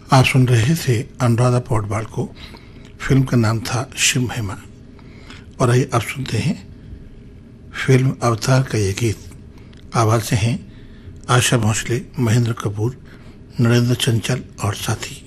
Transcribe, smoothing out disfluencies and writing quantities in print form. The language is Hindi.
आप सुन रहे थे अनुराधा पौडवाल को। फिल्म का नाम था शिव महिमा। और आइए अब सुनते हैं फिल्म अवतार का ये गीत। आवाज़ें हैं आशा भोसले, महेंद्र कपूर, नरेंद्र चंचल और साथी।